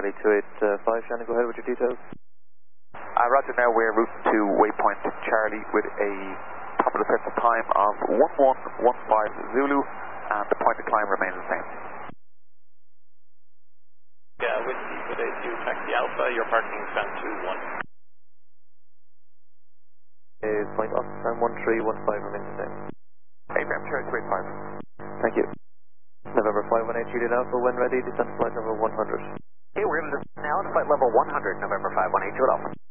Charlie 285, Shannon, go ahead with your details. Roger, now we're route to waypoint Charlie with a top of the set time of 1115 Zulu, and the point of climb remains the same. Yeah, Whiskey, good day to you, taxi Alpha, your parking is down to 1. Is point off time 1315 remains the same. ABM Charlie 285. Thank you. November 518 Juliet Alpha, when ready, descend to flight level 100. Okay, we're going to descend now to flight level 100, November 518 Juliet Alpha.